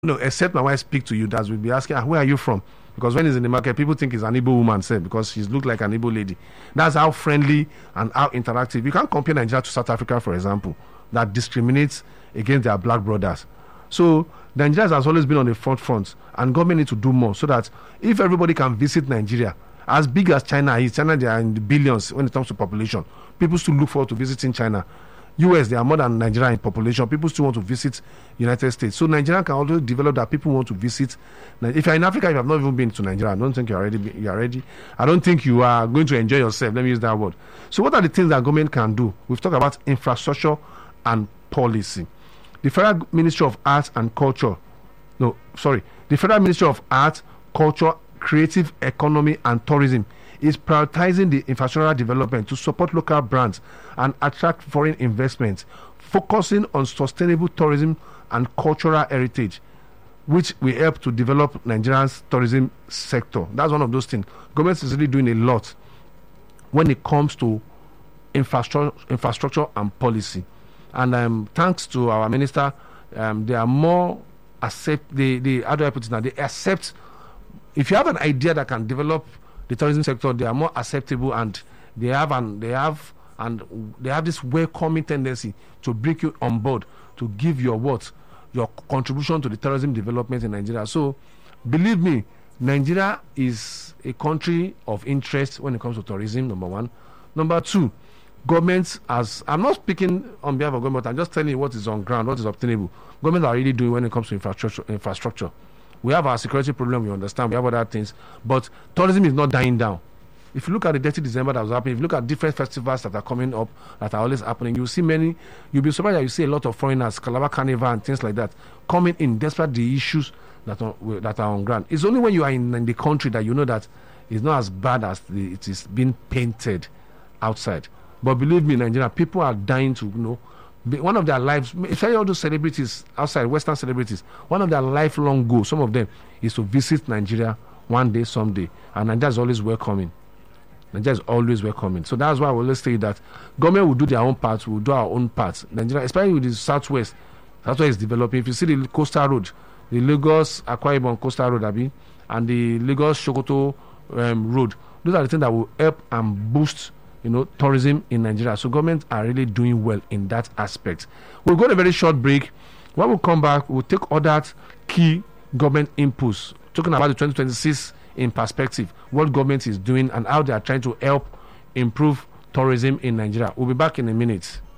No, except my wife speak to you, that will be asking, where are you from? Because when he's in the market, people think he's an Igbo woman, say, because she's look like an Igbo lady. That's how friendly and how interactive. You can't compare Nigeria to South Africa, for example, that discriminates against their black brothers. So Nigeria has always been on the front, and government need to do more so that if everybody can visit Nigeria, as big as China is, China they are in the billions when it comes to population. People still look forward to visiting China. US, they are more than Nigeria in population. People still want to visit United States. So Nigeria can also develop that people want to visit. If you're in Africa, if you have not even been to Nigeria, I don't think you're ready. I don't think you are going to enjoy yourself. Let me use that word. So what are the things that government can do? We've talked about infrastructure and policy. The Federal Ministry of Arts and Culture, the Federal Ministry of Arts, Culture, Creative Economy and Tourism is prioritizing the infrastructural development to support local brands and attract foreign investments, focusing on sustainable tourism and cultural heritage, which will help to develop Nigeria's tourism sector. That's one of those things. Government is really doing a lot when it comes to infrastructure and policy. And thanks to our minister, they are more accept. How do I put it now? They accept. If you have an idea that can develop the tourism sector, they are more acceptable, and they have this welcoming tendency to bring you on board to give your contribution to the tourism development in Nigeria. So believe me, Nigeria is a country of interest when it comes to tourism, number one. Number two, governments, as I'm not speaking on behalf of government, I'm just telling you what is on ground, what is obtainable. Governments are really doing when it comes to infrastructure. We have our security problem, we understand, we have other things, but tourism is not dying down. If you look at the Dirty December that was happening, if you look at different festivals that are coming up, that are always happening, you'll be surprised that you see a lot of foreigners, Calabar Carnival and things like that, coming in despite the issues that are on ground. It's only when you are in the country that you know that it's not as bad as it is being painted outside. But believe me, Nigeria, people are dying to one of their lives, especially all those celebrities outside, Western celebrities, one of their lifelong goals, some of them, is to visit Nigeria one day, someday. And Nigeria is always welcoming. Nigeria is always welcoming. So that's why I will always say that government will do their own part, we will do our own part. Nigeria, especially with the Southwest is developing. If you see the coastal road, the Lagos Akwa Ibom coastal road, and the Lagos Sokoto road, those are the things that will help and boost tourism in Nigeria. So governments are really doing well in that aspect. We'll go to a very short break. When we come back, we'll take other key government inputs, talking about the 2026 in perspective, what government is doing and how they are trying to help improve tourism in Nigeria. We'll be back in a minute.